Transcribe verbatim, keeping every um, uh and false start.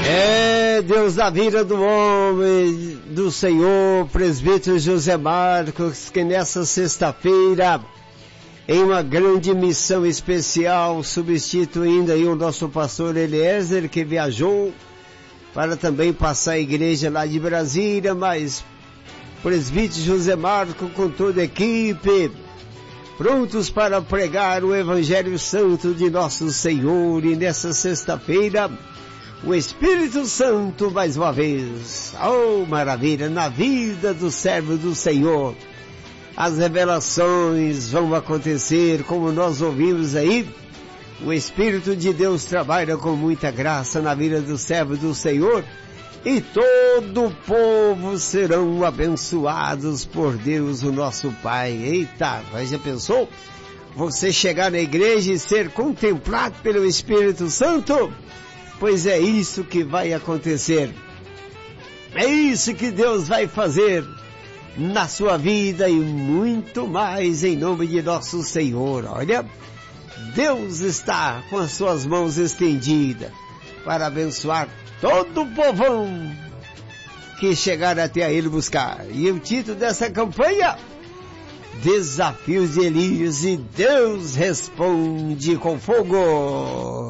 É, Deus da vida do homem, do Senhor, presbítero José Marcos, que nessa sexta-feira, em uma grande missão especial, substituindo aí o nosso pastor Eliezer, que viajou para também passar a igreja lá de Brasília, mas presbítero José Marcos com toda a equipe, prontos para pregar o Evangelho Santo de nosso Senhor. E nessa sexta-feira, o Espírito Santo mais uma vez, oh maravilha, na vida do servo do Senhor, as revelações vão acontecer, como nós ouvimos aí. O Espírito de Deus trabalha com muita graça na vida do servo do Senhor, e todo o povo serão abençoados por Deus, o nosso Pai. Eita, mas já pensou? Você chegar na igreja e ser contemplado pelo Espírito Santo? Pois é isso que vai acontecer. É isso que Deus vai fazer na sua vida e muito mais em nome de nosso Senhor. Olha, Deus está com as suas mãos estendidas para abençoar todo o povão que chegar até Ele buscar. E o título dessa campanha: Desafios de Elias, e Deus responde com fogo.